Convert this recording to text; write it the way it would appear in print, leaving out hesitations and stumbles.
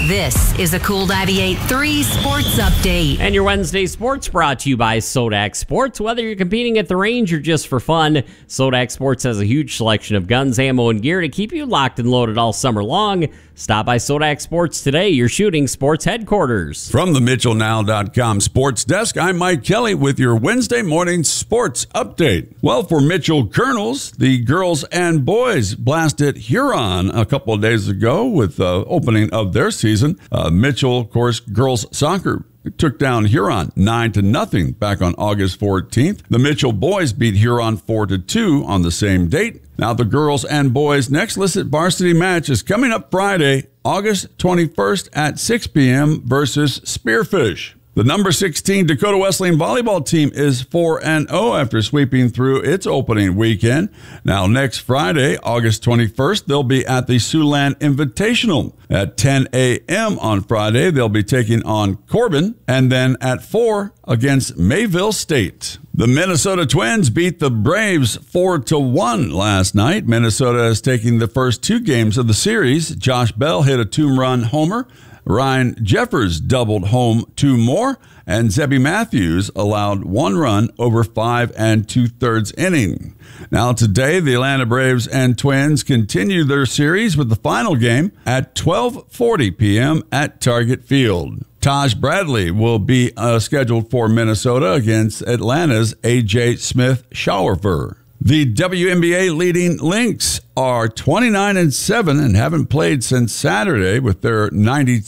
This is a Cool 98.3 Sports Update. And your Wednesday sports brought to you by Sodak Sports. Whether you're competing at the range or just for fun, Sodak Sports has a huge selection of guns, ammo, and gear to keep you locked and loaded all summer long. Stop by Sodak Sports today, your shooting sports headquarters. From the MitchellNow.com sports desk, I'm Mike Kelly with your Wednesday morning sports update. Well, for Mitchell Colonels, the girls and boys blasted Huron a couple of days ago with the opening of their season. Mitchell, of course, girls soccer took down Huron 9-0 back on August 14th. The Mitchell boys beat Huron 4-2 on the same date. Now the girls and boys next listed varsity match is coming up Friday, August 21st at 6 p.m. versus Spearfish. The number 16 Dakota Wesleyan volleyball team is 4-0 after sweeping through its opening weekend. Now, next Friday, August 21st, they'll be at the Siouxland Invitational. At 10 a.m. on Friday, they'll be taking on Corbin, and then at 4 against Mayville State. The Minnesota Twins beat the Braves 4-1 last night. Minnesota is taking the first two games of the series. Josh Bell hit a two-run homer. Ryan Jeffers doubled home two more, and Zebby Matthews allowed one run over 5 2/3 innings. Now today, the Atlanta Braves and Twins continue their series with the final game at 12:40 p.m. at Target Field. Taj Bradley will be scheduled for Minnesota against Atlanta's A.J. Smith-Shawver. The WNBA leading Lynx are 29-7 and haven't played since Saturday with their